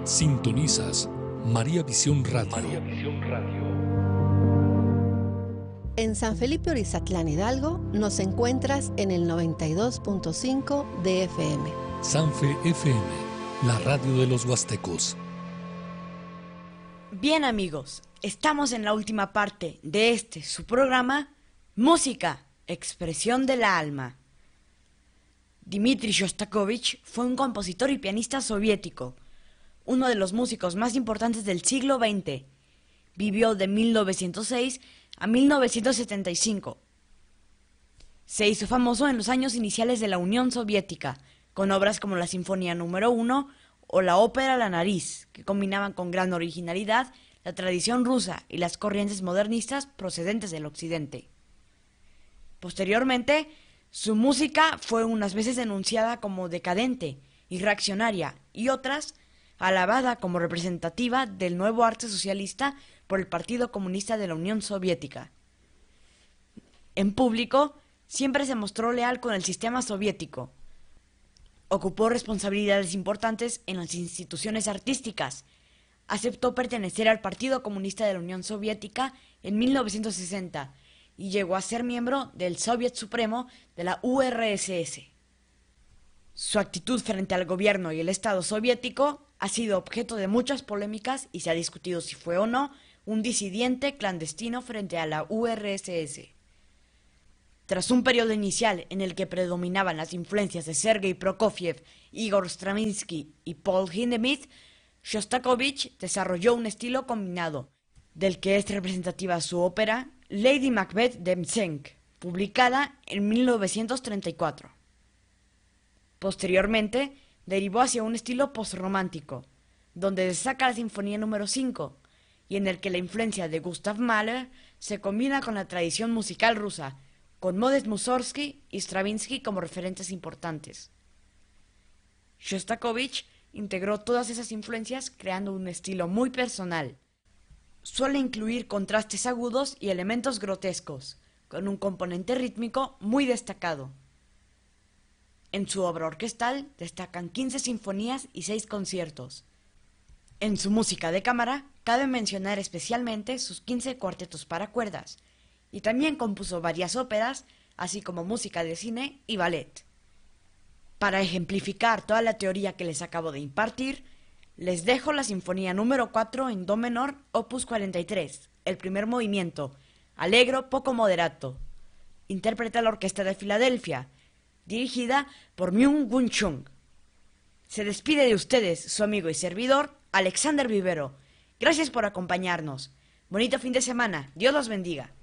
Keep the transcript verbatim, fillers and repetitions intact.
Sintonizas María Visión Radio. María Visión Radio. En San Felipe Orizatlán, Hidalgo, nos encuentras en el noventa y dos punto cinco de F M. Sanfe F M, la radio de los huastecos. Bien, amigos, estamos en la última parte de este, su programa, Música, Expresión de la Alma. Dmitri Shostakovich fue un compositor y pianista soviético, uno de los músicos más importantes del siglo veinte. Vivió de mil novecientos seis a mil novecientos setenta y cinco. Se hizo famoso en los años iniciales de la Unión Soviética, con obras como la Sinfonía número uno o la ópera La Nariz, que combinaban con gran originalidad la tradición rusa y las corrientes modernistas procedentes del occidente. Posteriormente, su música fue unas veces denunciada como decadente y reaccionaria, y otras alabada como representativa del nuevo arte socialista por el Partido Comunista de la Unión Soviética. En público, siempre se mostró leal con el sistema soviético. Ocupó responsabilidades importantes en las instituciones artísticas. Aceptó pertenecer al Partido Comunista de la Unión Soviética en mil novecientos sesenta y llegó a ser miembro del Soviet Supremo de la U R S S. Su actitud frente al gobierno y el Estado soviético ha sido objeto de muchas polémicas y se ha discutido si fue o no un disidente clandestino frente a la U R S S. Tras un periodo inicial en el que predominaban las influencias de Sergei Prokofiev, Igor Stravinsky y Paul Hindemith, Shostakovich desarrolló un estilo combinado, del que es representativa su ópera Lady Macbeth de Mtsensk, publicada en mil novecientos treinta y cuatro. Posteriormente, derivó hacia un estilo postromántico, donde destaca la Sinfonía número cinco, y en el que la influencia de Gustav Mahler se combina con la tradición musical rusa, con Modest Mussorgsky y Stravinsky como referentes importantes. Shostakovich integró todas esas influencias creando un estilo muy personal. Suele incluir contrastes agudos y elementos grotescos, con un componente rítmico muy destacado. En su obra orquestal destacan quince sinfonías y seis conciertos. En su música de cámara cabe mencionar especialmente sus quince cuartetos para cuerdas, y también compuso varias óperas, así como música de cine y ballet. Para ejemplificar toda la teoría que les acabo de impartir, les dejo la Sinfonía número cuatro en do menor, opus cuarenta y tres, el primer movimiento, allegro poco moderato. Interpreta la Orquesta de Filadelfia, dirigida por Myung-Whun Chung. Se despide de ustedes su amigo y servidor, Alexander Vivero. Gracias por acompañarnos. Bonito fin de semana. Dios los bendiga.